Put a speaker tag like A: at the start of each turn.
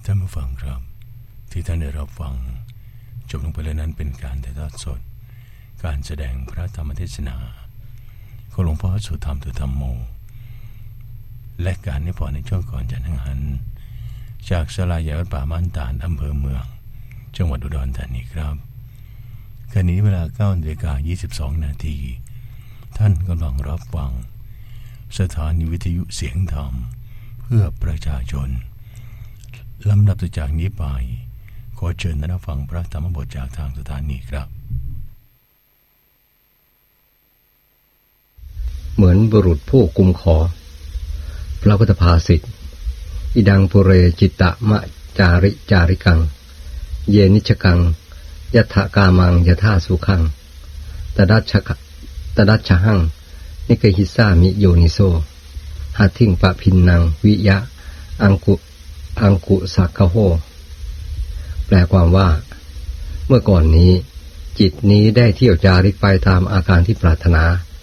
A: ท่านผู้ฟังครับที่ท่านได้รับฟังจบลงไปแล้วนั้นเป็นการถ่ายทอดสดการแสดงพระธรรมเทศนาของหลวงพ่อสุธรรมตุธรรมโมและการนิพนธ์ในช่วงก่อนจันทร์หันจากศาลาใหญ่วัดป่าบ้านตาลอำเภอเมืองจังหวัดอุดรธานีครับขณะนี้เวลา 9:22 นาทีท่านกำลังรับฟังสถานีวิทยุเสียงธรรมเพื่อประชาชนลำดับจากนี้ไปขอเชิญท่านรับฟังพระธรรมบทจากทางสถานีครับ
B: เหมือนบุรุษผู้กุมขอพระพุทธภาษิตอิดังปุเรจิตตมะจาริกังเยนิชกังยัตถกามังยถาสุขังตดัชฉหังนิกหิสามิโยนิโสหัตถิงปะพินนังวิยะอังกุสักขโหแปลความว่าเมื่อก่อนนี้จิตนี้ได้เที่ยวจาริกไปตามอาการที่ปรารถนา